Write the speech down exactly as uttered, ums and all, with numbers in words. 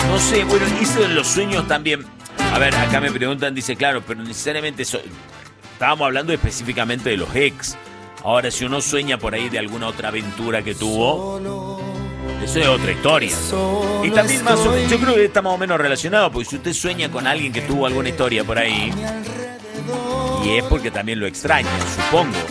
No sé, bueno, eso de los sueños también. A ver, acá me preguntan, dice, claro, pero necesariamente so- estábamos hablando específicamente de los ex. Ahora, si uno sueña por ahí de alguna otra aventura que tuvo, eso es otra historia. Y también más o menos, yo creo que está más o menos relacionado, porque si usted sueña con alguien que tuvo alguna historia por ahí, y es porque también lo extraña, supongo.